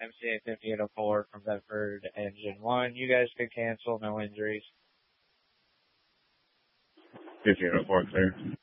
MCA 5804 from Bedford, Engine 1. You guys could cancel, no injuries. 5804 clear.